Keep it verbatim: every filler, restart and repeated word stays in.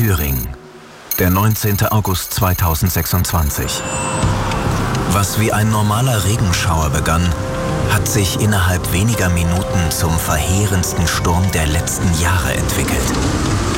Thüringen, der neunzehnte August zweitausendsechsundzwanzig. Was wie ein normaler Regenschauer begann, hat sich innerhalb weniger Minuten zum verheerendsten Sturm der letzten Jahre entwickelt.